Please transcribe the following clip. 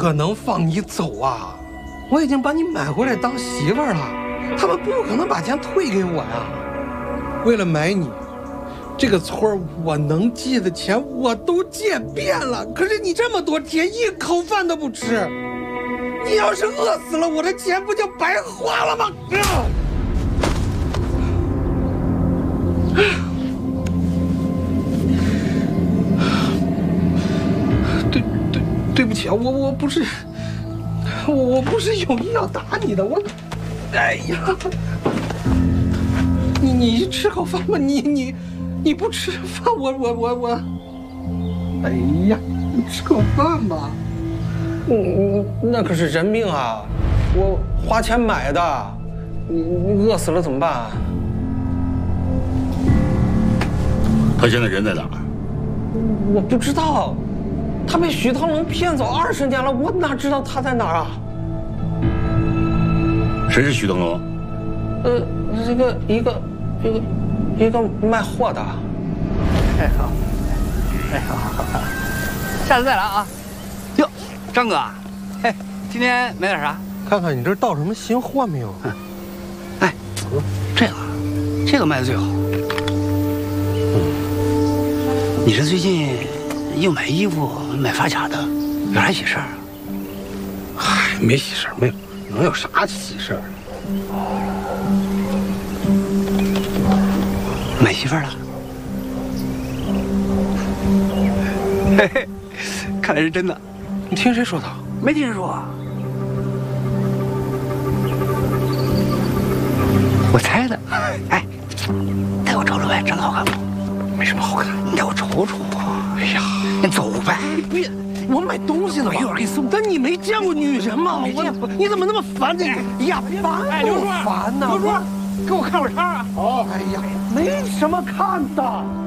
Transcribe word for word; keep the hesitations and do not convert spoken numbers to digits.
可能放你走啊！我已经把你买回来当媳妇儿了，他们不可能把钱退给我呀。为了买你，这个村儿我能借的钱我都借遍了，可是你这么多天一口饭都不吃，你要是饿死了，我的钱不就白花了吗？对对对不起啊，我我不是，我我不是有意要打你的，我，哎呀，你你吃口饭吧，你你你不吃饭，我我我我，哎呀，你吃口饭吧。嗯，那可是人命啊，我花钱买的，你你饿死了怎么办？ 他现在人在哪儿？ 我不知道，他被许腾龙骗走二十年了，我哪知道他在哪儿啊？ 谁是许腾龙？ 呃，这个一个一个一个卖货的。 哎好，哎好好好，下次再来啊。哟，张哥，嘿，今天买点啥？ 看看你这到什么新货没有？ 哎，这个这个卖的最好。你这最近又买衣服、买发卡的，有啥喜事儿？ 嗨，没喜事儿，没有，能有啥喜事儿？ 买媳妇儿了？嘿嘿，看来是真的。 你听谁说的？ 没听说。我猜的。哎，带我瞅瞅呗，长得好看不？ 没什么好看， 你带我瞅瞅。 哎呀， 你走呗。 别，我买东西呢， 我一会儿给你送。 但你没见过女人吗？ 没见过。 你怎么那么烦你？呀，烦哎，刘叔， 烦呐！ 刘叔，给我看会儿叉啊。 哦，哎呀，没什么看的。